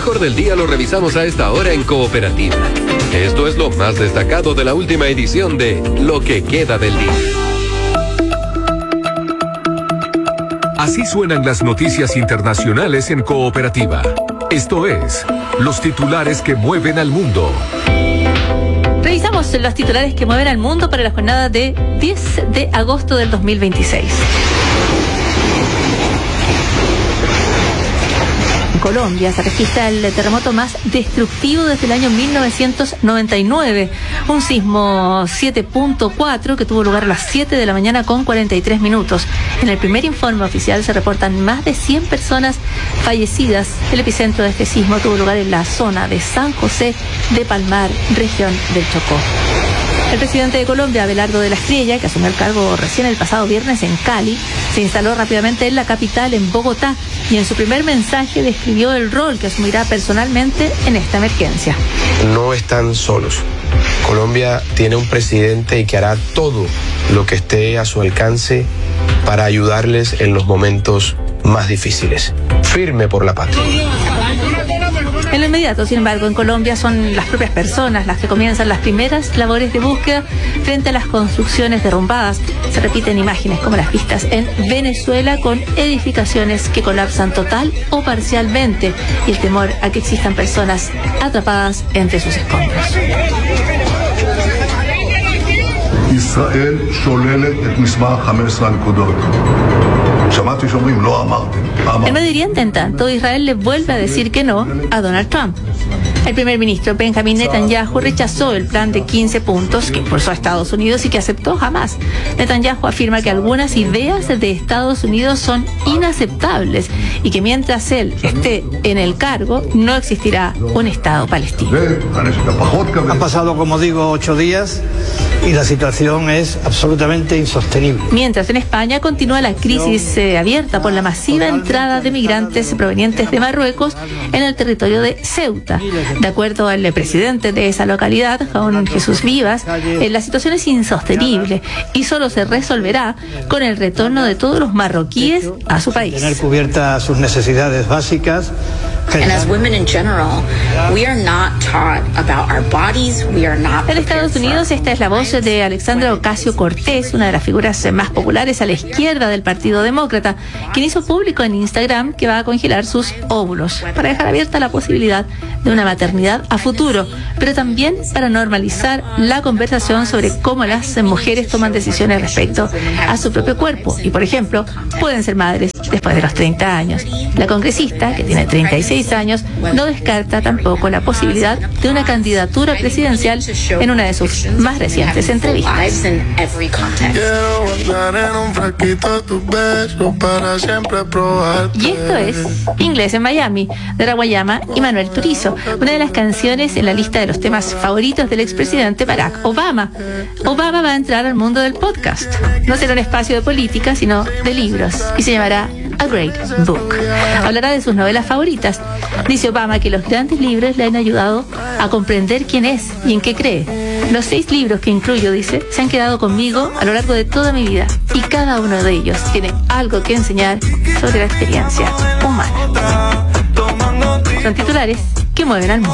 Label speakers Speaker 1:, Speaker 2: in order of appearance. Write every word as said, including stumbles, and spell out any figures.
Speaker 1: mejor del día lo revisamos a esta hora en Cooperativa. Esto es lo más destacado de la última edición de Lo que queda del día.
Speaker 2: Así suenan las noticias internacionales en Cooperativa. Esto es, los titulares que mueven al mundo.
Speaker 3: Revisamos los titulares que mueven al mundo para la jornada de diez de agosto del dos mil veintiséis. En Colombia se registra el terremoto más destructivo desde el año mil novecientos noventa y nueve, un sismo siete punto cuatro que tuvo lugar a las siete de la mañana con cuarenta y tres minutos. En el primer informe oficial se reportan más de cien personas fallecidas. El epicentro de este sismo tuvo lugar en la zona de San José de Palmar, región del Chocó. El presidente de Colombia, Abelardo de la Espriella, que asumió el cargo recién el pasado viernes en Cali, se instaló rápidamente en la capital, en Bogotá, y en su primer mensaje describió el rol que asumirá personalmente en esta emergencia.
Speaker 4: No están solos. Colombia tiene un presidente que hará todo lo que esté a su alcance para ayudarles en los momentos más difíciles. Firme por la patria.
Speaker 3: En lo inmediato, sin embargo, en Colombia son las propias personas las que comienzan las primeras labores de búsqueda frente a las construcciones derrumbadas. Se repiten imágenes como las vistas en Venezuela, con edificaciones que colapsan total o parcialmente, y el temor a que existan personas atrapadas entre sus escombros.
Speaker 5: ישראל שוללת את מסמך חמש עשרה הנקודות. שמעתי שאומרים לא אמרתם.
Speaker 3: En Medio Oriente, en tanto, Israel le vuelve a decir que no a Donald Trump. El primer ministro Benjamin Netanyahu rechazó el plan de quince puntos que impulsó a Estados Unidos y que aceptó Hamás. Netanyahu afirma que algunas ideas de Estados Unidos son inaceptables y que mientras él esté en el cargo no existirá un Estado palestino.
Speaker 6: Han pasado, como digo, ocho días y la situación es absolutamente insostenible.
Speaker 3: Mientras en España continúa la crisis eh, abierta por la masiva entrada de migrantes provenientes de Marruecos en el territorio de Ceuta. De acuerdo al presidente de esa localidad, Juan Jesús Vivas, eh, la situación es insostenible y solo se resolverá con el retorno de todos los marroquíes a su país.
Speaker 6: Tener cubiertas sus necesidades básicas.
Speaker 7: And as women in general, we are not taught about our bodies, we are not.
Speaker 3: En Estados Unidos, esta es la voz de Alexandra Ocasio-Cortez, una de las figuras más populares a la izquierda del Partido Demócrata, quien hizo público en Instagram que va a congelar sus óvulos para dejar abierta la posibilidad de una maternidad a futuro, pero también para normalizar la conversación sobre cómo las mujeres toman decisiones respecto a su propio cuerpo y, por ejemplo, pueden ser madres después de los treinta años. La congresista, que tiene treinta y seis años, no descarta tampoco la posibilidad de una candidatura presidencial en una de sus más recientes entrevistas. Y esto es Inglés en Miami, de Rawayama y Manuel Turizo, una de las canciones en la lista de los temas favoritos del expresidente Barack Obama. Obama va a entrar al mundo del podcast. No será un espacio de política, sino de libros, y se llamará A Great Book. Hablará de sus novelas favoritas. Dice Obama que los grandes libros le han ayudado a comprender quién es y en qué cree. Los seis libros que incluyo, dice, se han quedado conmigo a lo largo de toda mi vida, y cada uno de ellos tiene algo que enseñar sobre la experiencia humana. Son titulares que mueven al mundo.